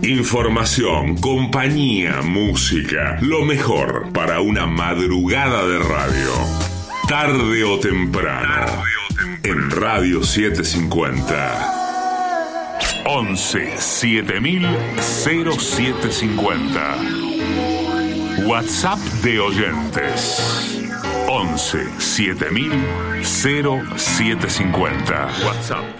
información, compañía, música, lo mejor para una madrugada de radio. Tarde o temprano, en Radio 750. 11 7000 0750. WhatsApp de oyentes. 11 7000 0750. WhatsApp.